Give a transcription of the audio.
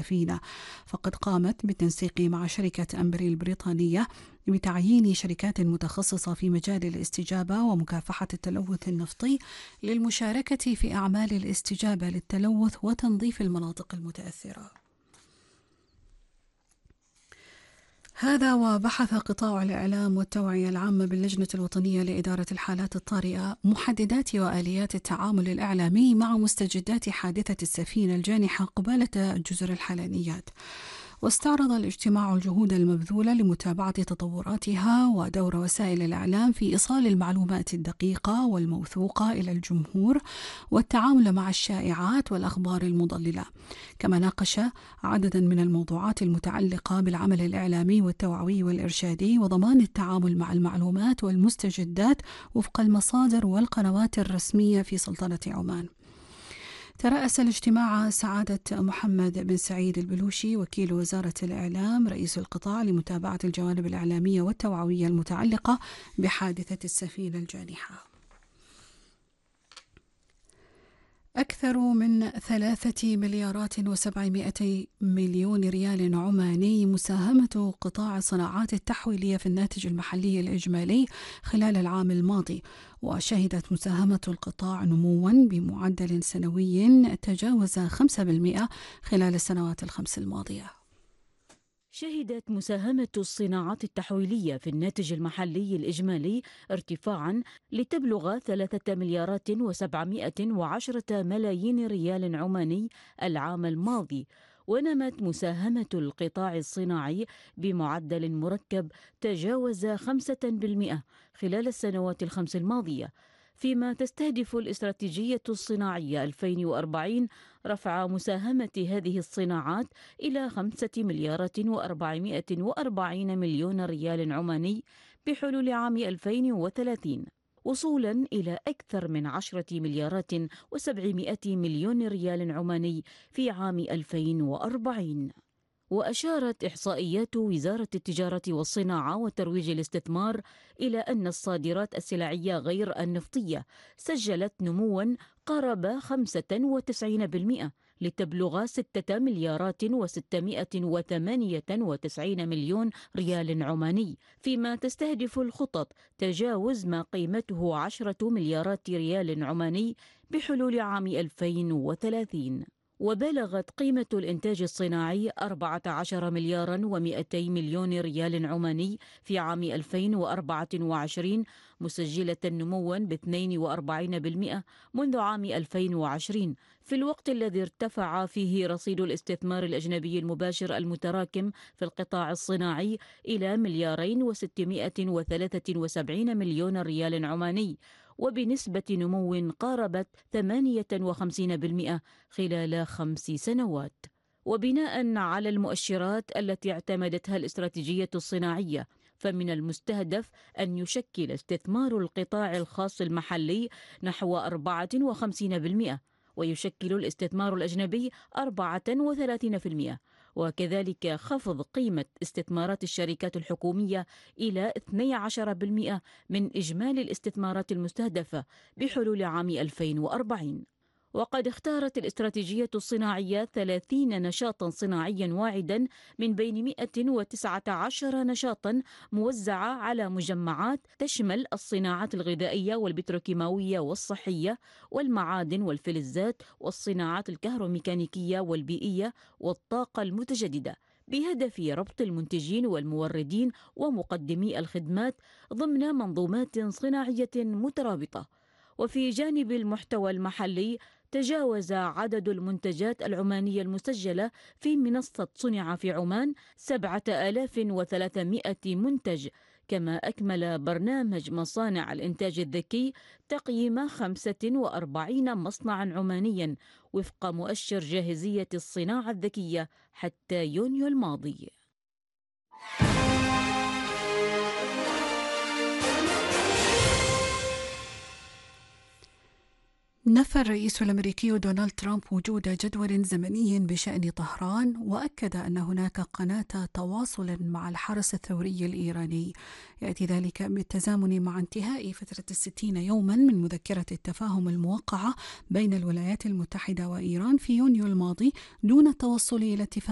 السفينة، فقد قامت بالتنسيق مع شركة أمبري البريطانية بتعيين شركات متخصصة في مجال الاستجابة ومكافحة التلوث النفطي للمشاركة في أعمال الاستجابة للتلوث وتنظيف المناطق المتأثرة. هذا وبحث قطاع الإعلام والتوعية العامة باللجنة الوطنية لإدارة الحالات الطارئة محددات وآليات التعامل الإعلامي مع مستجدات حادثة السفينة الجانحة قبالة جزر الحلانيات. واستعرض الاجتماع الجهود المبذولة لمتابعة تطوراتها ودور وسائل الإعلام في إيصال المعلومات الدقيقة والموثوقة إلى الجمهور والتعامل مع الشائعات والأخبار المضللة. كما ناقش عددا من الموضوعات المتعلقة بالعمل الإعلامي والتوعوي والإرشادي وضمان التعامل مع المعلومات والمستجدات وفق المصادر والقنوات الرسمية في سلطنة عمان. ترأس الاجتماع سعادة محمد بن سعيد البلوشي وكيل وزارة الإعلام رئيس القطاع لمتابعة الجوانب الإعلامية والتوعوية المتعلقة بحادثة السفينة الجانحة. أكثر من 3,700,000,000 ريال عماني مساهمة قطاع الصناعات التحويلية في الناتج المحلي الإجمالي خلال العام الماضي، وشهدت مساهمة القطاع نموا بمعدل سنوي تجاوز 5% خلال السنوات الخمس الماضية. شهدت مساهمة الصناعات التحويلية في الناتج المحلي الإجمالي ارتفاعا لتبلغ 3,710,000,000 ريال عماني العام الماضي، ونمت مساهمة القطاع الصناعي بمعدل مركب تجاوز 5% خلال السنوات الخمس الماضية، فيما تستهدف الاستراتيجية الصناعية 2040 رفع مساهمة هذه الصناعات إلى 5,440,000,000 ريال عماني بحلول عام 2030، وصولا إلى أكثر من 10,700,000,000 ريال عماني في عام 2040. وأشارت إحصائيات وزارة التجارة والصناعة وترويج الاستثمار إلى أن الصادرات السلعية غير النفطية سجلت نمواً قارب 95% لتبلغ 6,698,000,000 ريال عماني، فيما تستهدف الخطط تجاوز ما قيمته 10 مليارات ريال عماني بحلول عام 2030. وبلغت قيمة الإنتاج الصناعي 14,200,000,000 ريال عماني في عام 2024، مسجلة نموا ب42% منذ عام 2020، في الوقت الذي ارتفع فيه رصيد الاستثمار الأجنبي المباشر المتراكم في القطاع الصناعي إلى 2,673,000,000 ريال عماني، وبنسبة نمو قاربت 58% خلال 5 سنوات. وبناء على المؤشرات التي اعتمدتها الاستراتيجية الصناعية، فمن المستهدف أن يشكل استثمار القطاع الخاص المحلي نحو 54%، ويشكل الاستثمار الأجنبي 34%، وكذلك خفض قيمة استثمارات الشركات الحكومية إلى 12% من إجمالي الاستثمارات المستهدفة بحلول عام 2040. وقد اختارت الاستراتيجية الصناعية 30 نشاطا صناعيا واعدا من بين 119 نشاطا موزعة على مجمعات تشمل الصناعات الغذائية والبتروكيماوية والصحية والمعادن والفلزات والصناعات الكهروميكانيكية والبيئية والطاقة المتجددة، بهدف ربط المنتجين والموردين ومقدمي الخدمات ضمن منظومات صناعية مترابطة. وفي جانب المحتوى المحلي، تجاوز عدد المنتجات العمانية المسجلة في منصة صنع في عمان 7,300 منتج، كما أكمل برنامج مصانع الإنتاج الذكي تقييم 45 مصنعا عمانيا وفق مؤشر جاهزية الصناعة الذكية حتى يونيو الماضي. نفى الرئيس الأمريكي دونالد ترامب وجود جدول زمني بشأن طهران، وأكد أن هناك قناة تواصل مع الحرس الثوري الإيراني، يأتي ذلك بالتزامن مع انتهاء فترة 60 يوما من مذكرة التفاهم الموقعة بين الولايات المتحدة وإيران في يونيو الماضي دون التوصل إلى اتفاق